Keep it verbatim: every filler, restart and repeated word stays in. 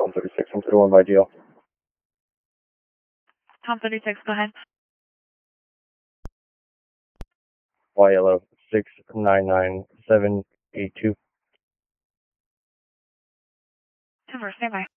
Tom thirty-six, I'm thirty-one by G L. Tom thirty-six, go ahead. Y L O six nine nine seven eight two. Denver, stand by.